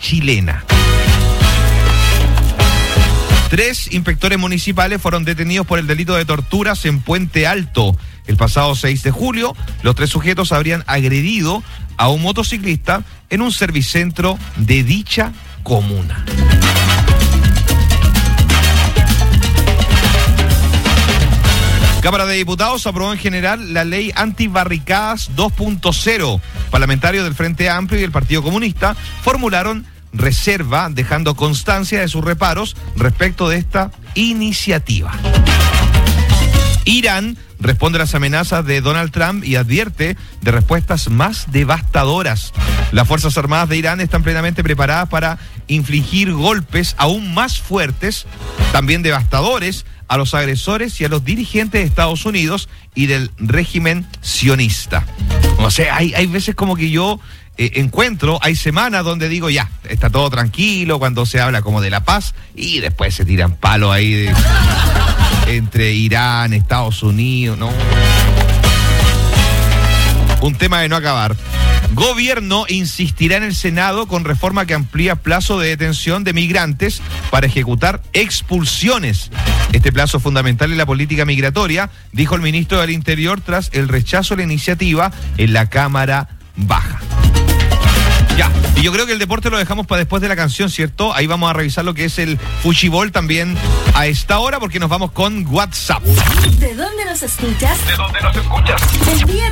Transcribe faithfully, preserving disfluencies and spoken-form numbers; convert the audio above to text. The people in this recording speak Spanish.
chilena. Tres inspectores municipales fueron detenidos por el delito de torturas en Puente Alto. El pasado seis de julio, los tres sujetos habrían agredido a un motociclista en un servicentro de dicha comuna. Cámara de Diputados aprobó en general la ley antibarricadas dos punto cero. Parlamentarios del Frente Amplio y el Partido Comunista formularon reserva, dejando constancia de sus reparos respecto de esta iniciativa. Irán responde a las amenazas de Donald Trump y advierte de respuestas más devastadoras. Las Fuerzas Armadas de Irán están plenamente preparadas para infligir golpes aún más fuertes, también devastadores, a los agresores y a los dirigentes de Estados Unidos y del régimen sionista. O sea, hay, hay veces como que yo eh, encuentro, hay semanas donde digo, ya, está todo tranquilo, cuando se habla como de la paz, y después se tiran palos ahí de, entre Irán, Estados Unidos, ¿no? Un tema de no acabar. Gobierno insistirá en el Senado con reforma que amplía plazo de detención de migrantes para ejecutar expulsiones. Este plazo es fundamental en la política migratoria, dijo el ministro del Interior tras el rechazo a la iniciativa en la Cámara Baja. Ya, y yo creo que el deporte lo dejamos para después de la canción, ¿cierto? Ahí vamos a revisar lo que es el Fuchibol también a esta hora, porque nos vamos con WhatsApp. ¿De dónde nos escuchas? ¿De dónde nos escuchas? Envía